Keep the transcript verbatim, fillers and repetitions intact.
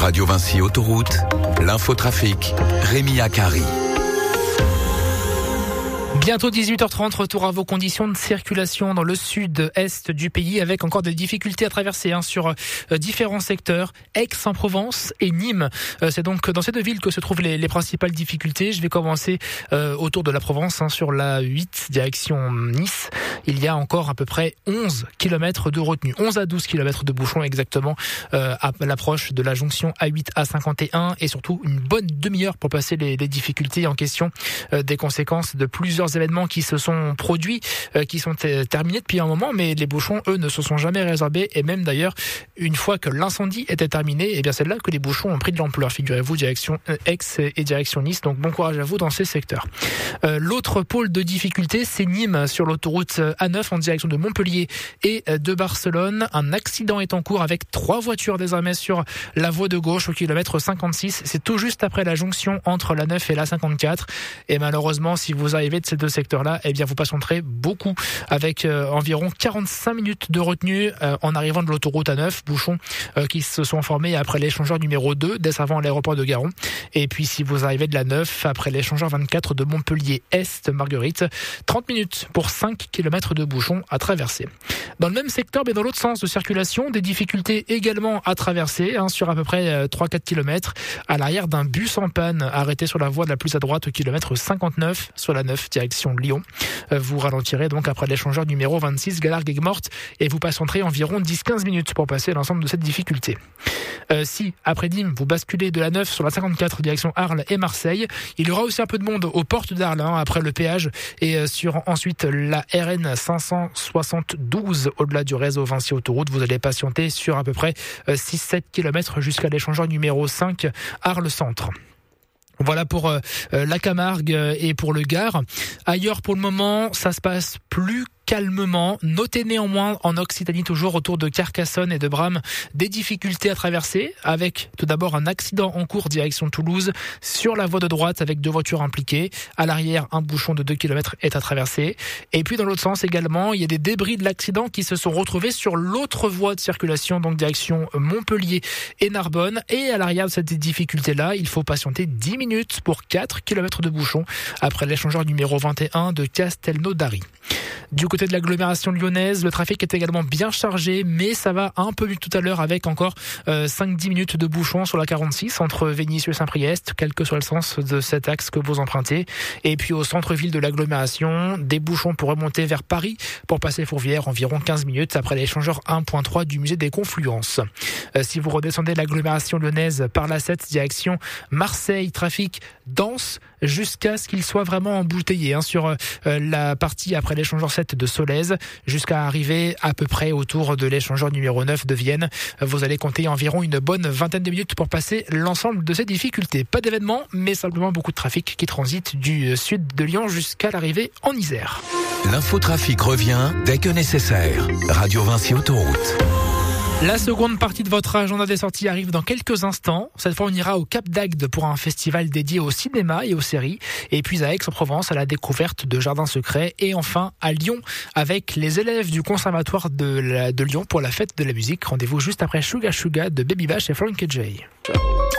Radio Vinci Autoroute, l'infotrafic, Rémi Akari. Bientôt dix-huit heures trente, retour à vos conditions de circulation dans le sud-est du pays avec encore des difficultés à traverser hein, sur euh, différents secteurs, Aix-en-Provence et Nîmes. Euh, c'est donc dans ces deux villes que se trouvent les, les principales difficultés. Je vais commencer euh, autour de la Provence, hein, sur la huit, direction Nice. Il y a encore à peu près onze kilomètres de retenue, onze à douze kilomètres de bouchons exactement euh, à l'approche de la jonction A huit A cinquante et un et surtout une bonne demi-heure pour passer les, les difficultés en question, euh, des conséquences de plusieurs événements qui se sont produits, euh, qui sont t- terminés depuis un moment, mais les bouchons, eux, ne se sont jamais résorbés. Et même d'ailleurs, une fois que l'incendie était terminé, et bien c'est là que les bouchons ont pris de l'ampleur. Figurez-vous, direction Aix et direction Nice. Donc bon courage à vous dans ces secteurs. Euh, l'autre pôle de difficulté, c'est Nîmes sur l'autoroute A neuf en direction de Montpellier et de Barcelone. Un accident est en cours avec trois voitures désormais sur la voie de gauche au kilomètre cinquante-six. C'est tout juste après la jonction entre la neuf et la cinquante-quatre. Et malheureusement, si vous arrivez de ces deux secteurs-là, eh bien vous patienterez beaucoup avec euh, environ quarante-cinq minutes de retenue euh, en arrivant de l'autoroute A neuf, bouchons euh, qui se sont formés après l'échangeur numéro deux, dès avant l'aéroport de Garon. Et puis si vous arrivez de la neuf, après l'échangeur vingt-quatre de Montpellier-Est, Marguerite, trente minutes pour cinq kilomètres de bouchons à traverser. Dans le même secteur, mais dans l'autre sens de circulation, des difficultés également à traverser, hein, sur à peu près euh, trois à quatre kilomètres, à l'arrière d'un bus en panne arrêté sur la voie la plus à droite au kilomètre cinquante-neuf, sur la neuf, direction Lyon. Vous ralentirez donc après l'échangeur numéro vingt-six, Galargues-Aigues-Mortes, et vous patienterez environ dix à quinze minutes pour passer l'ensemble de cette difficulté. Euh, si, après Nîmes, vous basculez de la neuf sur la cinquante-quatre, direction Arles et Marseille, il y aura aussi un peu de monde aux portes d'Arles, hein, après le péage, et sur ensuite la R N cinq cent soixante-douze, au-delà du réseau Vinci Autoroute. Vous allez patienter sur à peu près six à sept kilomètres jusqu'à l'échangeur numéro cinq, Arles Centre. Voilà pour euh, la Camargue et pour le Gard. Ailleurs, pour le moment, ça se passe plus calmement. Notez néanmoins en Occitanie, toujours autour de Carcassonne et de Bram, des difficultés à traverser, avec tout d'abord un accident en cours direction Toulouse sur la voie de droite avec deux voitures impliquées. À l'arrière, un bouchon de deux kilomètres est à traverser. Et puis dans l'autre sens également, il y a des débris de l'accident qui se sont retrouvés sur l'autre voie de circulation, donc direction Montpellier et Narbonne. Et à l'arrière de cette difficulté-là, il faut patienter dix minutes pour quatre kilomètres de bouchon après l'échangeur numéro vingt et un de Castelnaudary. Du côté de l'agglomération lyonnaise, le trafic est également bien chargé, mais ça va un peu mieux tout à l'heure avec encore euh, cinq à dix minutes de bouchon sur la quarante-six entre Vénissieux et Saint-Priest, quel que soit le sens de cet axe que vous empruntez. Et puis au centre-ville de l'agglomération, des bouchons pour remonter vers Paris pour passer Fourvière, environ quinze minutes après l'échangeur un point trois du musée des Confluences. Euh, si vous redescendez de l'agglomération lyonnaise par la sept, direction Marseille, trafic dense jusqu'à ce qu'il soit vraiment embouteillé hein, sur euh, la partie après l'échangeur sept de Solèze jusqu'à arriver à peu près autour de l'échangeur numéro neuf de Vienne. Vous allez compter environ une bonne vingtaine de minutes pour passer l'ensemble de ces difficultés. Pas d'événement, mais simplement beaucoup de trafic qui transite du sud de Lyon jusqu'à l'arrivée en Isère. L'infotrafic revient dès que nécessaire. Radio Vinci Autoroute. La seconde partie de votre agenda des sorties arrive dans quelques instants. Cette fois, on ira au Cap d'Agde pour un festival dédié au cinéma et aux séries. Et puis à Aix-en-Provence, à la découverte de jardins secrets. Et enfin, à Lyon, avec les élèves du conservatoire de, la, de Lyon pour la fête de la musique. Rendez-vous juste après Suga Suga de Baby Bash et Frankie J. Ciao.